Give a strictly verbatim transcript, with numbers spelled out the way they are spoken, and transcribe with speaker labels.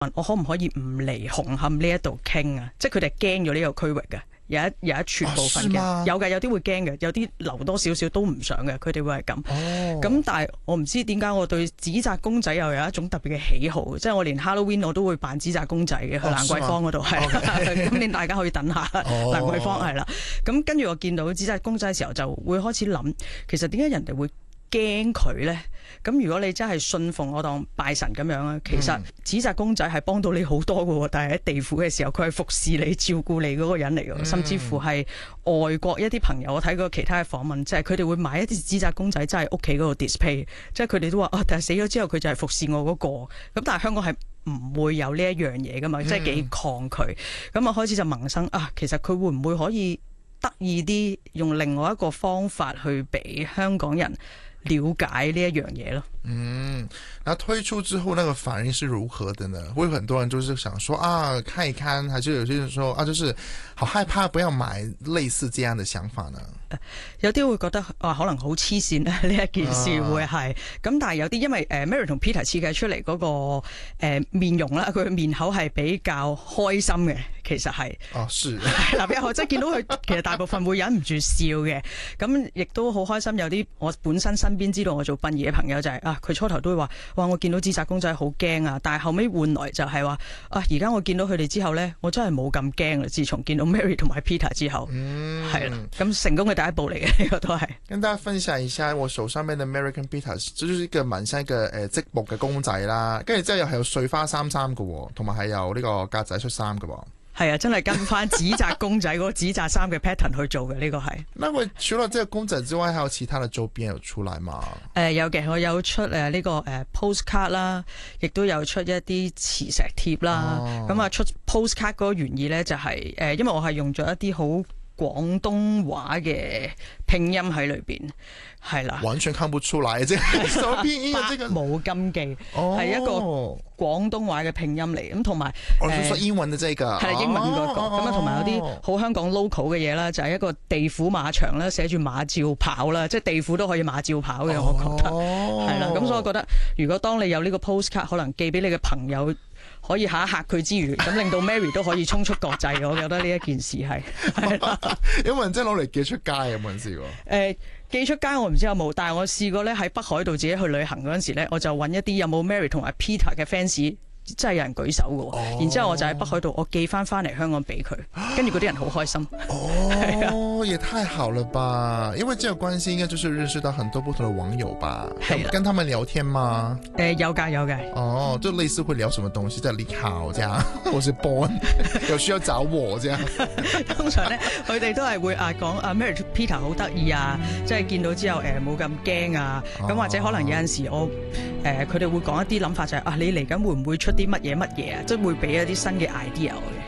Speaker 1: 問我可唔可以唔嚟紅磡呢一度傾啊？即係佢哋驚咗呢個區域嘅。有一有一撮部分嘅、哦、有嘅，有啲會驚嘅，有啲留多少少都唔想嘅，佢哋會係咁。咁、哦、但係我唔知點解我對紙紮公仔又有一種特別嘅喜好，即係我連 Halloween 我都會扮紙紮公仔嘅，去蘭桂坊嗰度係。咁你大家可以等下蘭桂坊係啦。咁跟住我見到紙紮公仔嘅時候，就會開始諗，其實點解人哋會驚佢咧？咁如果你真係信奉我當拜神咁樣啊，其實紙紮公仔係幫到你好多嘅，但係喺地府嘅時候，佢係服侍你、照顧你嗰個人嚟嘅，甚至乎係外國一啲朋友，我睇過其他嘅訪問，即係佢哋會買一啲紙紮公仔，真係屋企嗰度 display， 即係佢哋都話啊，但係死咗之後佢就係服侍我嗰個，咁但係香港係唔會有呢一樣嘢噶嘛，即係幾抗拒，咁啊開始就萌生啊，其實佢會唔會可以得意啲，用另外一個方法去俾香港人了解呢一樣嘢咯。
Speaker 2: 嗯，那推出之後那個反應是如何的呢？會有很多人就是想說啊，看一看，還是有些人說啊，就是好害怕，不要買，類似這樣的想法呢？
Speaker 1: 有啲會覺得啊，可能好黐線呢一件事會係，咁、啊、但係有啲因為誒 Mary 同 Peter 設計出嚟嗰、那個誒、呃、面容啦，佢面口係比較開心嘅，其實係
Speaker 2: 哦，是
Speaker 1: 嗱，比較即係見到佢其實大部分會忍唔住笑嘅，咁亦都好開心。有啲我本身身邊知道我做殯儀嘅朋友就係、是、啊，佢初頭都會話哇，我見到紙紮公仔好驚啊，但係後尾換來就係話啊，而家我見到佢哋之後咧，我真係冇咁驚啦。自從見到 Mary 同埋 Peter 之後，係啦、嗯，咁成功嘅第一步嚟嘅呢個都係。跟
Speaker 2: 大家分享一下我手上面嘅 American Peter，就是一個蠻像一個誒積木嘅公仔啦，跟住之後又係有碎花衫衫嘅，同埋係有呢個格仔恤衫嘅。
Speaker 1: 係啊，真係跟翻紙紮公仔嗰個紙紮衫嘅 pattern 去做嘅，呢個係。那
Speaker 2: 麼除了這個公仔之外，還有其他的周邊有出來嗎？誒、
Speaker 1: 呃，有嘅，我有出誒呢、呃這個誒、呃、postcard 啦，亦都有出一啲磁石貼啦。咁、哦、啊，出 postcard 嗰個原意咧就係、是、誒、呃，因為我係用咗一啲好廣東話嘅拼音喺裏邊，係啦，
Speaker 2: 完全看不出來啫，手拼音啊，這個
Speaker 1: 冇禁忌，係、哦、一個廣東話嘅拼音嚟，咁同埋
Speaker 2: 我係說英文嘅這個，係、呃、
Speaker 1: 英文嗰、那個，咁啊同埋有啲好香港 local 嘅嘢啦，就係、是、一個地府馬場啦，寫住馬照跑啦，即係地府都可以馬照跑嘅、哦，我覺得係啦，咁所以我覺得如果當你有呢個 postcard，可能寄俾你嘅朋友。可以嚇一嚇佢之餘，咁令到 Mary 都可以衝出國際，我覺得呢一件事係。
Speaker 2: 有冇人真係攞嚟寄出街？有冇人試過？誒、
Speaker 1: 呃，寄出街我唔知有冇，但係我試過咧喺北海道自己去旅行嗰陣時咧，我就揾一啲有冇 Mary 同埋 Peter 嘅 fans。真係有人舉手嘅、哦，然之後我就喺北海道，我寄翻翻嚟香港俾佢，跟住嗰啲人好開心。
Speaker 2: 哦，也太好了吧！因為這個關係應該就是認識到很多不同的網友吧？係跟他們聊天嗎？誒、
Speaker 1: 呃，有㗎有㗎。
Speaker 2: 哦，就類似會聊什麼東西，即係你好這樣，或是 born 有需要找我這樣。
Speaker 1: 通常咧，佢哋都係會啊講啊 Mary Peter 好得意啊，即係見到之後誒冇咁驚啊，咁、哦、或者可能有陣時我誒佢哋會講一啲諗法就係、是、啊你嚟緊會唔會出啲乜嘢乜嘢啊，即係會俾一啲新嘅 idea 嘅。